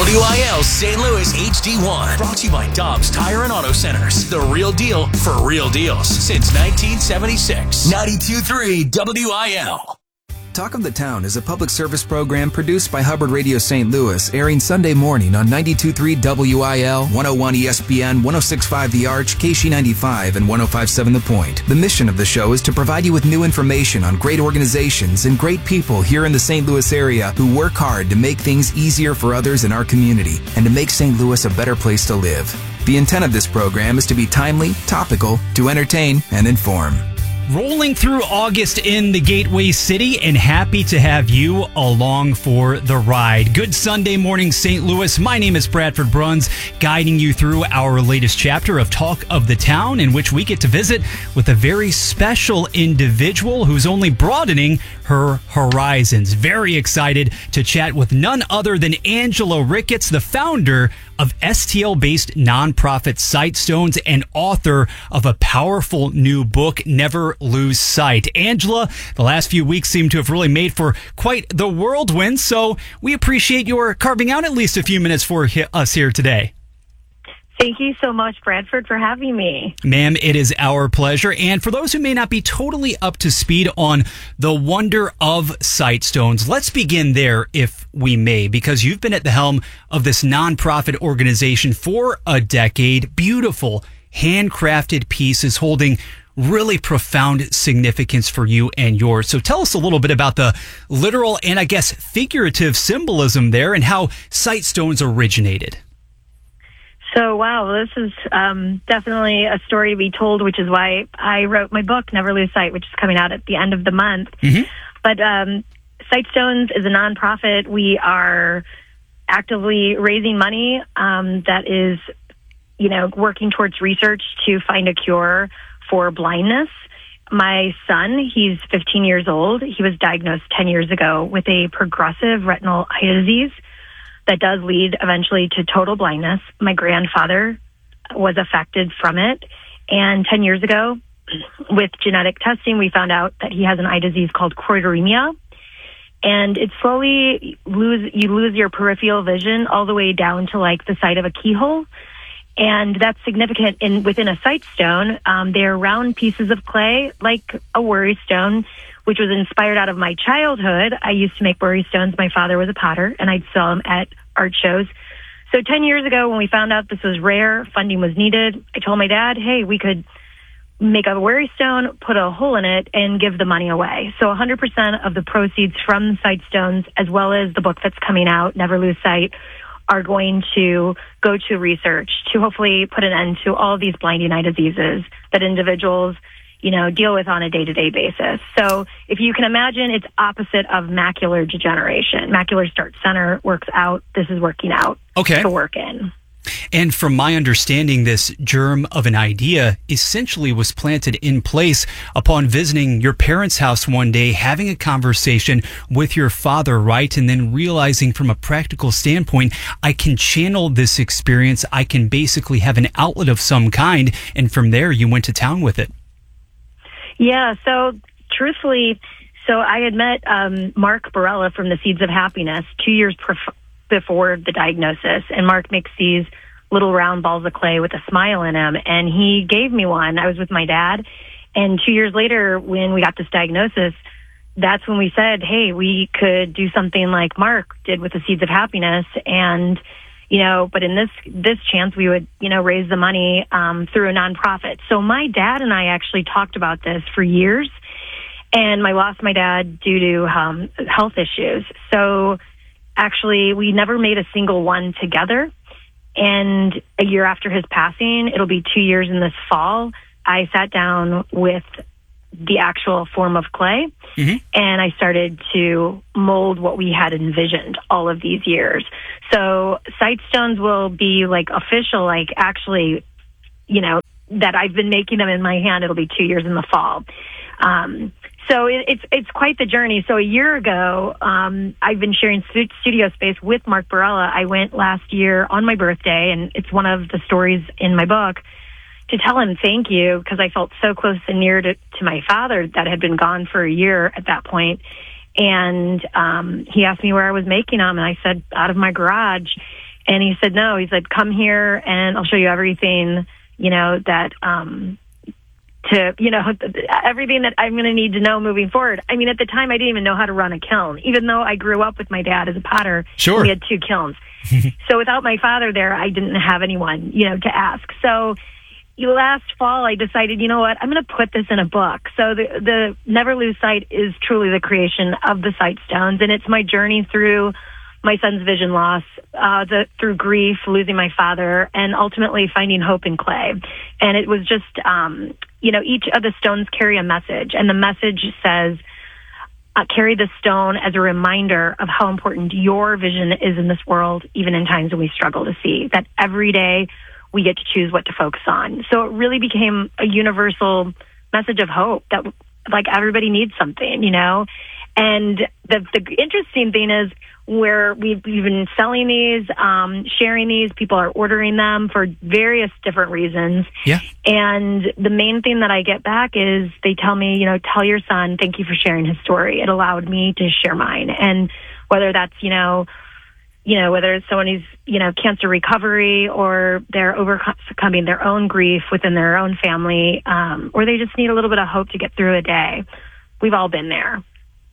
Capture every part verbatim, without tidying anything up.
W I L Saint Louis H D one. Brought to you by Dobbs Tire and Auto Centers. The real deal for real deals since nineteen seventy-six. ninety-two point three W I L. Talk of the Town is a public service program produced by Hubbard Radio Saint Louis, airing Sunday morning on ninety-two point three W I L, one oh one E S P N, one oh six point five The Arch, K S H E ninety-five, and one oh five point seven The Point. The mission of the show is to provide you with new information on great organizations and great people here in the Saint Louis area who work hard to make things easier for others in our community and to make Saint Louis a better place to live. The intent of this program is to be timely, topical, to entertain, and inform. Rolling through August in the Gateway City, and happy to have you along for the ride. Good Sunday morning, Saint Louis. My name is Bradford Bruns, guiding you through our latest chapter of Talk of the Town, in which we get to visit with a very special individual who's only broadening her horizons. Very excited to chat with none other than Angela Ricketts, the founder of S T L-based nonprofit Sightstones and author of a powerful new book, Never Lose Sight. Angela, the last few weeks seem to have really made for quite the whirlwind, so we appreciate your carving out at least a few minutes for us here today. Thank you so much, Bradford, for having me. Ma'am, it is our pleasure. And for those who may not be totally up to speed on the wonder of Sightstones, let's begin there, if we may, because you've been at the helm of this nonprofit organization for a decade. Beautiful, handcrafted pieces holding really profound significance for you and yours. So tell us a little bit about the literal and, I guess, figurative symbolism there and how Sightstones originated. So, wow, this is um, definitely a story to be told, which is why I wrote my book, Never Lose Sight, which is coming out at the end of the month. Mm-hmm. But um, Sightstones is a nonprofit. We are actively raising money um, that is, you know, working towards research to find a cure for blindness. My son, he's fifteen years old. He was diagnosed ten years ago with a progressive retinal eye disease that does lead eventually to total blindness. My grandfather was affected from it. And ten years ago, with genetic testing, we found out that he has an eye disease called choroideremia. And it slowly lose, you lose your peripheral vision all the way down to like the side of a keyhole. And that's significant in within a Sightstone. Um, they're round pieces of clay, like a worry stone, which was inspired out of my childhood. I used to make worry stones. My father was a potter, and I'd sell them at art shows. So ten years ago, when we found out this was rare, funding was needed, I told my dad, hey, we could make a worry stone, put a hole in it, and give the money away. So one hundred percent of the proceeds from Sightstones, as well as the book that's coming out, Never Lose Sight, are going to go to research to hopefully put an end to all of these blinding eye diseases that individuals, you know, deal with on a day-to-day basis. So if you can imagine, it's opposite of macular degeneration. Macular start center works out. This is working out okay. to work in. And from my understanding, this germ of an idea essentially was planted in place upon visiting your parents' house one day, having a conversation with your father, right? And then realizing from a practical standpoint, I can channel this experience. I can basically have an outlet of some kind. And from there, you went to town with it. Yeah, so truthfully, so I had met um, Mark Barella from the Seeds of Happiness two years pref- before the diagnosis, and Mark makes these little round balls of clay with a smile in them, and he gave me one. I was with my dad, and two years later, when we got this diagnosis, that's when we said, hey, we could do something like Mark did with the Seeds of Happiness, and you know, but in this this chance, we would, you know, raise the money um, through a nonprofit. So my dad and I actually talked about this for years, and I lost my dad due to um, health issues. So actually, we never made a single one together. And a year after his passing, it'll be two years in this fall, I sat down with the actual form of clay, mm-hmm. and I started to mold what we had envisioned all of these years. So Sightstones will be like official, like actually, you know, that I've been making them in my hand. It'll be two years in the fall. Um, so it, it's it's quite the journey. So a year ago, um, I've been sharing stu- studio space with Mark Barella. I went last year on my birthday, and it's one of the stories in my book, to tell him thank you, because I felt so close and near to, to my father that had been gone for a year at that point. And um, he asked me where I was making them, and I said, out of my garage. And he said, no, he said, come here and I'll show you everything, you know, that, um, to, you know, everything that I'm going to need to know moving forward. I mean, at the time, I didn't even know how to run a kiln, even though I grew up with my dad as a potter. Sure. We had two kilns. So without my father there, I didn't have anyone, you know, to ask. So last fall, I decided, you know what, I'm going to put this in a book. So the, the Never Lose Sight is truly the creation of the Sightstones, and it's my journey through my son's vision loss, uh, the, through grief, losing my father, and ultimately finding hope in clay. And it was just, um, you know, each of the stones carry a message, and the message says, uh, carry the stone as a reminder of how important your vision is in this world, even in times when we struggle to see, that every day we get to choose what to focus on. So it really became a universal message of hope that, like, everybody needs something, you know? And the, the interesting thing is, where we've, we've been selling these, um, sharing these, people are ordering them for various different reasons. Yeah. And the main thing that I get back is they tell me, you know, tell your son, thank you for sharing his story. It allowed me to share mine. And whether that's, you know, you know, whether it's someone who's, you know, cancer recovery, or they're overcoming their own grief within their own family, um, or they just need a little bit of hope to get through a day. We've all been there.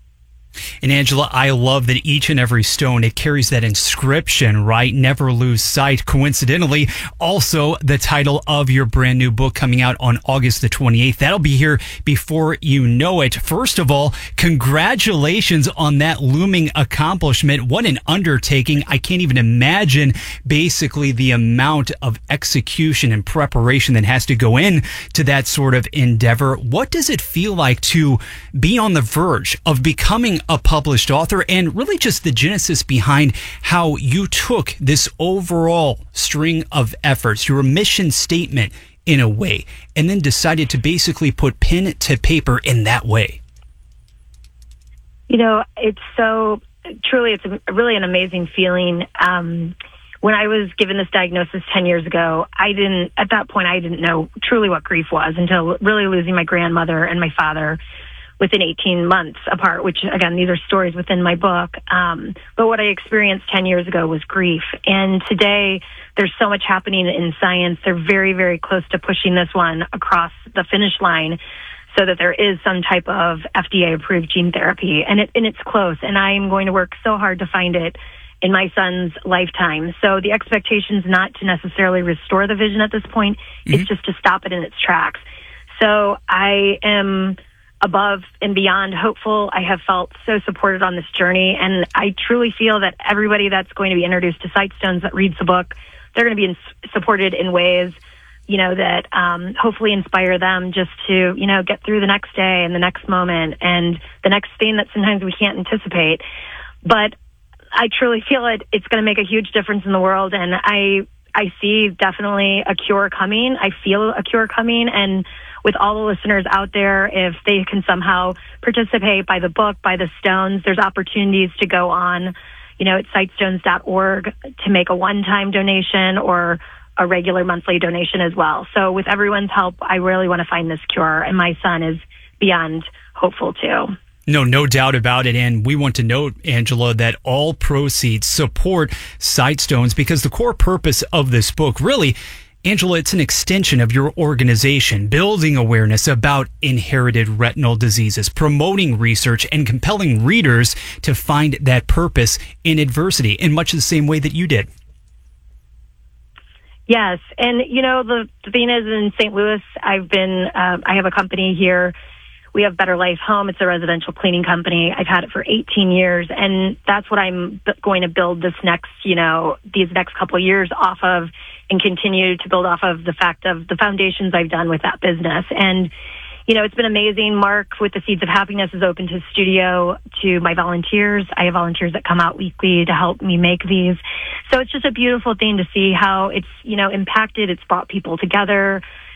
And Angela, I love that each and every stone, it carries that inscription, right? Never Lose Sight. Coincidentally, also the title of your brand new book coming out on August the twenty-eighth. That'll be here before you know it. First of all, congratulations on that looming accomplishment. What an undertaking. I can't even imagine basically the amount of execution and preparation that has to go in to that sort of endeavor. What does it feel like to be on the verge of becoming a published author, and really just the genesis behind how you took this overall string of efforts, your mission statement in a way, and then decided to basically put pen to paper in that way? You know, it's so, truly, it's a, really an amazing feeling. Um, when I was given this diagnosis ten years ago, I didn't, at that point, I didn't know truly what grief was until really losing my grandmother and my father within eighteen months apart, which, again, these are stories within my book. Um, but what I experienced ten years ago was grief. And today, there's so much happening in science. They're very, very close to pushing this one across the finish line so that there is some type of F D A-approved gene therapy. And, it, and it's close. And I'm going to work so hard to find it in my son's lifetime. So the expectation is not to necessarily restore the vision at this point. Mm-hmm. It's just to stop it in its tracks. So I am above and beyond hopeful. I have felt so supported on this journey, and I truly feel that everybody that's going to be introduced to Sightstones that reads the book, they're going to be in, supported in ways, you know, that um, hopefully inspire them just to, you know, get through the next day and the next moment and the next thing that sometimes we can't anticipate. But I truly feel it, it's going to make a huge difference in the world, and I I see definitely a cure coming. I feel a cure coming, and with all the listeners out there, if they can somehow participate by the book, by the stones, there's opportunities to go on, you know, at sightstones dot org to make a one-time donation or a regular monthly donation as well. So with everyone's help, I really want to find this cure, and my son is beyond hopeful too. No, no doubt about it. And we want to note, Angela, that all proceeds support Sightstones, because the core purpose of this book, really, Angela, it's an extension of your organization, building awareness about inherited retinal diseases, promoting research, and compelling readers to find that purpose in adversity in much the same way that you did. Yes. And, you know, the, the thing is, in Saint Louis, I've been, uh, I have a company here. We have Better Life Home. It's a residential cleaning company. I've had it for eighteen years, and that's what I'm b- going to build this next, you know, these next couple of years off of, and continue to build off of the fact of the foundations I've done with that business. And, you know, it's been amazing. Mark with the Seeds of Happiness has opened his studio to my volunteers. I have volunteers that come out weekly to help me make these. So it's just a beautiful thing to see how it's, you know, impacted. It's brought people together.